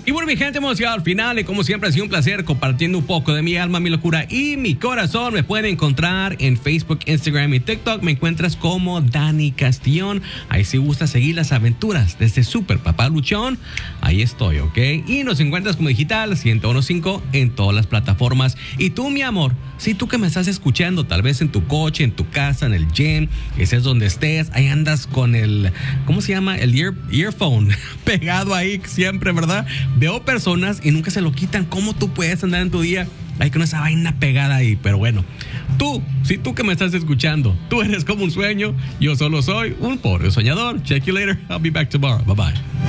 Y bueno, mi gente, hemos llegado al final y como siempre ha sido un placer compartiendo un poco de mi alma, mi locura y mi corazón. Me pueden encontrar en Facebook, Instagram y TikTok. Me encuentras como Dani Castillón. Ahí si gusta seguir las aventuras de este super papá luchón, ahí estoy, ¿ok? Y nos encuentras como Digital 1015 en todas las plataformas. Y tú, mi amor, si tú que me estás escuchando, tal vez en tu coche, en tu casa, en el gym, ese es donde estés, ahí andas con el, ¿cómo se llama? El earphone pegado ahí siempre, ¿verdad? Veo personas y nunca se lo quitan. ¿Cómo tú puedes andar en tu día ahí con esa vaina pegada ahí? Pero bueno, si tú que me estás escuchando, tú eres como un sueño, yo solo soy un pobre soñador. Check you later. I'll be back tomorrow. Bye bye.